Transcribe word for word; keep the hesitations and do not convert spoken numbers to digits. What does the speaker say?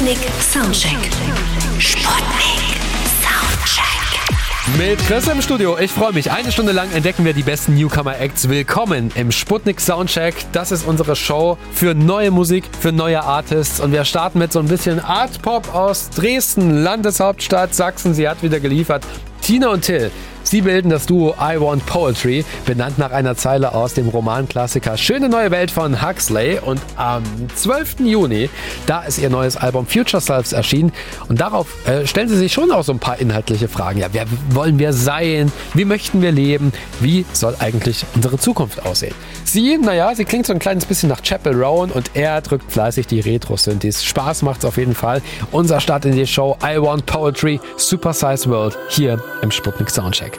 Sputnik Soundcheck. Sputnik Soundcheck. Mit Chris im Studio. Ich freue mich. Eine Stunde lang entdecken wir die besten Newcomer-Acts. Willkommen im Sputnik Soundcheck. Das ist unsere Show für neue Musik, für neue Artists. Und wir starten mit so ein bisschen Art-Pop aus Dresden, Landeshauptstadt Sachsen. Sie hat wieder geliefert. Tina und Till. Sie bilden das Duo I Want Poetry, benannt nach einer Zeile aus dem Romanklassiker Schöne neue Welt von Huxley. Und am zwölften Juni, da ist ihr neues Album Future Selves erschienen. Und darauf äh, stellen sie sich schon auch so ein paar inhaltliche Fragen. Ja, wer wollen wir sein? Wie möchten wir leben? Wie soll eigentlich unsere Zukunft aussehen? Sie, naja, sie klingt so ein kleines bisschen nach Chappell Roan und er drückt fleißig die Retro-Synthes. Spaß macht's auf jeden Fall. Unser Start in die Show I Want Poetry, Super Size World hier im Sputnik Soundcheck.